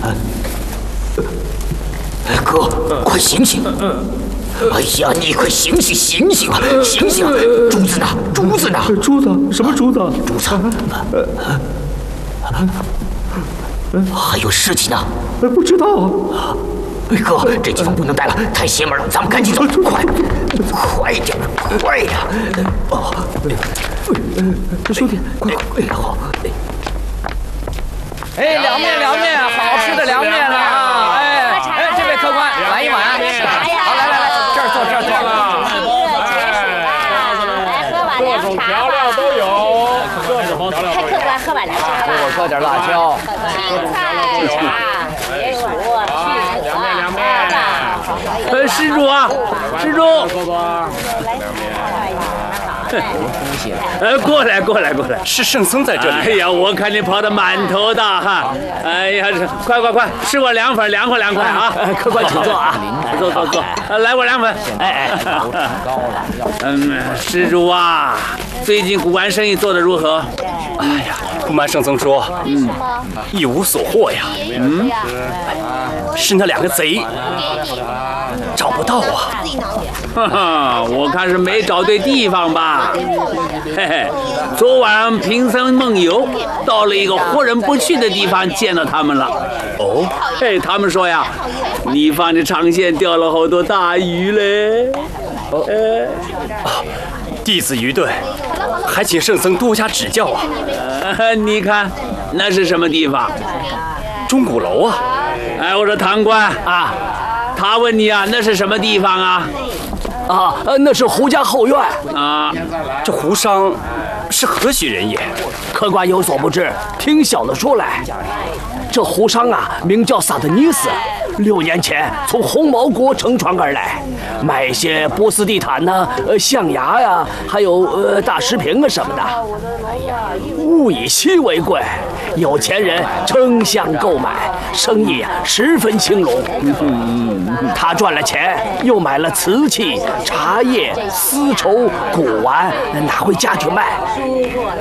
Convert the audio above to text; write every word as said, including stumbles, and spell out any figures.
哥，快醒醒！哎呀，你快醒醒醒醒啊！醒醒啊！珠子呢？珠子呢？ 珠子？什么珠子？ 珠子。还有尸体呢？ 不知道啊。 哥，这地方不能待了，太邪门了，咱们赶紧走，快，快一点，快呀！哦， 兄弟，快快！好。 哎，凉面，凉面，好吃的凉面了啊！哎哎，这位客官，来一碗。好，来来来，这儿坐，这儿坐。 来喝碗凉茶。 调料都有，各种调料。 太客官，喝碗凉茶吧。 给我搁点辣椒。 青菜茶，别数，去凉面，凉面。 呃，施主啊，施主。呃，过来，过来，过来， 是圣僧在这里。 哎呀，我看你跑得满头大汗。哎呀，快快快，吃我凉粉，凉快凉快啊！ 客官请坐啊， 坐坐坐，来我凉粉。哎哎，嗯，施主啊，最近古玩生意做得如何？ 哎呀，不瞒圣僧说，嗯，一无所获呀。嗯，是那两个贼，找不到啊。 哈哈，我看是没找对地方吧。嘿嘿，昨晚贫僧梦游，到了一个活人不去的地方，见到他们了。哦，嘿，他们说呀，你放的长线钓了好多大鱼嘞。 哦，啊，弟子愚钝，还请圣僧多加指教啊。 呃，你看，那是什么地方？ 钟鼓楼啊。 哎，我说堂官啊，他问你啊，那是什么地方啊？ 啊，那是胡家后院啊。 这胡商是何许人也？ 客官有所不知，听小的说来，这胡商啊，名叫萨德尼斯，六年前从红毛国乘船而来，卖一些波斯地毯呐、呃象牙呀、啊，还有呃大石瓶啊什么的，物以稀为贵，有钱人争相购买，生意啊十分兴隆。他赚了钱，又买了瓷器、茶叶、丝绸、古玩，拿回家去卖。